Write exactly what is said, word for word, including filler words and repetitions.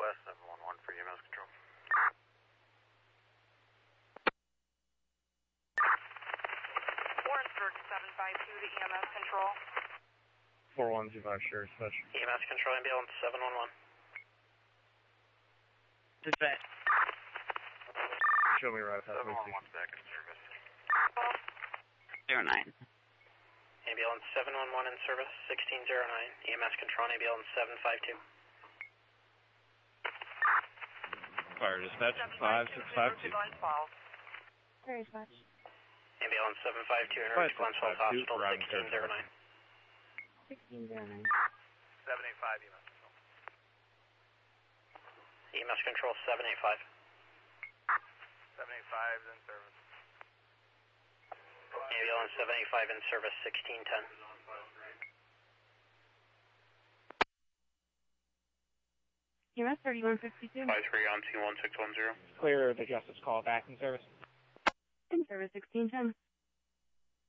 Southwest seven one one for E M S control. Warrensburg seven five two to E M S control. four one two five, sure, dispatch. E M S control, ambulance seven one one. Dispatch. Show me right past seven me, one one back in service. Zero nine. Ambulance seven one one in service, sixteen zero nine. E M S control, ambulance seven five two. Fire dispatch, five six five two. Very much. Ambulance seven five two, in route to Glens Falls Hospital, sixteen zero nine. sixteen zero nine. seven eight five E M S control. E M S control, seven eight five. seven eight five in service. Ambulance seven eight five in service, sixteen ten. E M S thirty-one fifty-two. five three on T one six one zero. Clear the justice call back in service. In service sixteen ten.